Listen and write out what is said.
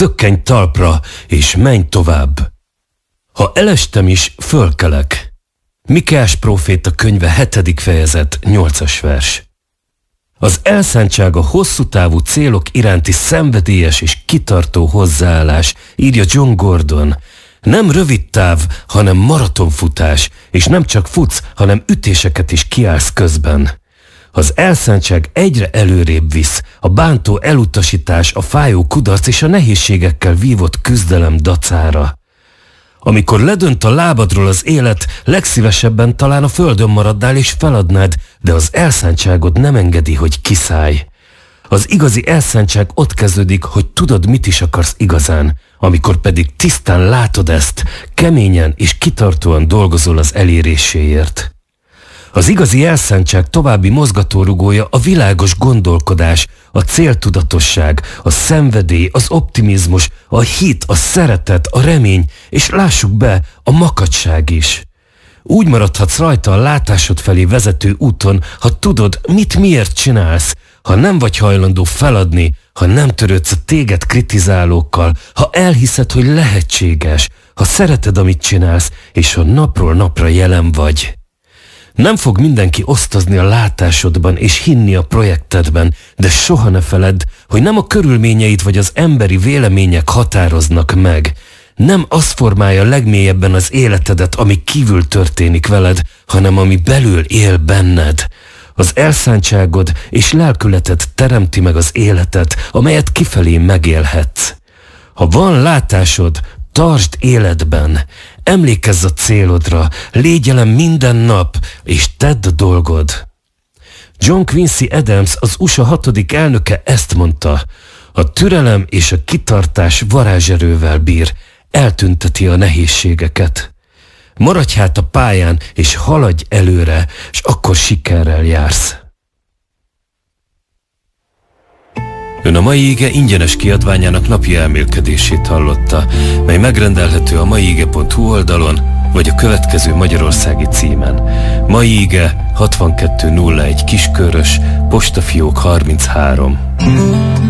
Szökkenj talpra, és menj tovább. Ha elestem is, fölkelek. Mikeás próféta könyve 7. fejezet 8. vers. Az elszántság a hosszú távú célok iránti szenvedélyes és kitartó hozzáállás, írja John Gordon. Nem rövid táv, hanem maratonfutás, és nem csak futsz, hanem ütéseket is kiállsz közben. Az elszántság egyre előrébb visz, a bántó elutasítás, a fájó kudarc és a nehézségekkel vívott küzdelem dacára. Amikor ledönt a lábadról az élet, legszívesebben talán a földön maradnál és feladnád, de az elszántságod nem engedi, hogy kiszállj. Az igazi elszántság ott kezdődik, hogy tudod, mit is akarsz igazán, amikor pedig tisztán látod ezt, keményen és kitartóan dolgozol az eléréséért. Az igazi elszántság további mozgatórugója a világos gondolkodás, a céltudatosság, a szenvedély, az optimizmus, a hit, a szeretet, a remény, és lássuk be, a makacság is. Úgy maradhatsz rajta a látásod felé vezető úton, ha tudod, mit miért csinálsz, ha nem vagy hajlandó feladni, ha nem törődsz a téged kritizálókkal, ha elhiszed, hogy lehetséges, ha szereted, amit csinálsz, és ha napról napra jelen vagy. Nem fog mindenki osztozni a látásodban és hinni a projektedben, de soha ne feledd, hogy nem a körülményeid vagy az emberi vélemények határoznak meg. Nem az formálja legmélyebben az életedet, ami kívül történik veled, hanem ami belül él benned. Az elszántságod és lelkületed teremti meg az életet, amelyet kifelé megélhetsz. Ha van látásod, tartsd életben, emlékezz a célodra, légy jelen minden nap, és tedd a dolgod. John Quincy Adams, az USA 6. elnöke ezt mondta: a türelem és a kitartás varázserővel bír, eltünteti a nehézségeket. Maradj hát a pályán, és haladj előre, és akkor sikerrel jársz. Ön a Mai Ige ingyenes kiadványának napi elmélkedését hallotta, mely megrendelhető a maiige.hu oldalon, vagy a következő magyarországi címen. Mai Ige 6201 Kiskörös, postafiók 33.